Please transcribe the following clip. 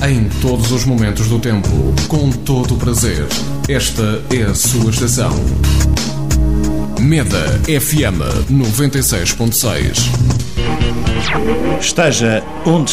Em todos os momentos do tempo, com todo o prazer. Esta é a sua estação. Meda FM 96.6. Esteja onde